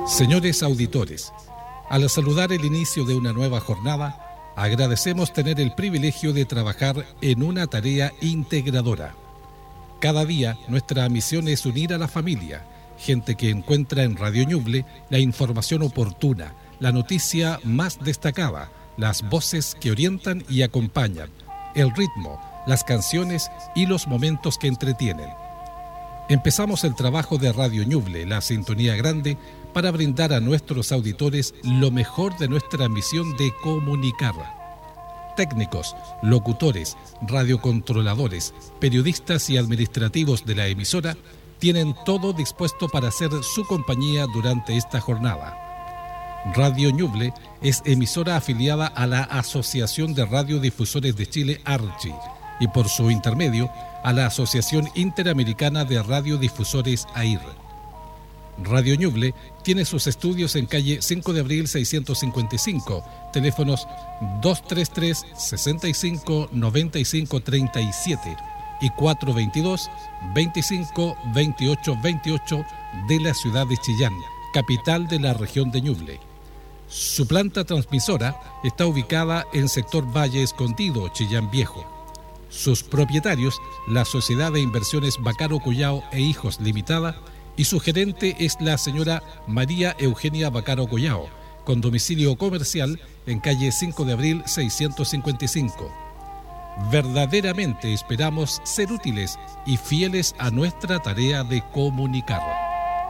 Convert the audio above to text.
Señores auditores, al saludar el inicio de una nueva jornada, agradecemos tener el privilegio de trabajar en una tarea integradora. Cada día nuestra misión es unir a la familia, gente que encuentra en Radio Ñuble la información oportuna, la noticia más destacada, las voces que orientan y acompañan, el ritmo, las canciones y los momentos que entretienen. Empezamos el trabajo de Radio Ñuble, la sintonía grande, para brindar a nuestros auditores lo mejor de nuestra misión de comunicar. Técnicos, locutores, radiocontroladores, periodistas y administrativos de la emisora tienen todo dispuesto para hacer su compañía durante esta jornada. Radio Ñuble es emisora afiliada a la Asociación de Radiodifusores de Chile, ARCHI, y por su intermedio a la Asociación Interamericana de Radiodifusores, AIR. Radio Ñuble tiene sus estudios en calle 5 de abril 655, teléfonos 233-65-95-37 y 422-25-28-28 de la ciudad de Chillán, capital de la región de Ñuble. Su planta transmisora está ubicada en sector Valle Escondido, Chillán Viejo. Sus propietarios, la Sociedad de Inversiones Bacaro Collao e Hijos Limitada, y su gerente es la señora María Eugenia Bacaro Collao, con domicilio comercial en calle 5 de abril 655. Verdaderamente esperamos ser útiles y fieles a nuestra tarea de comunicar.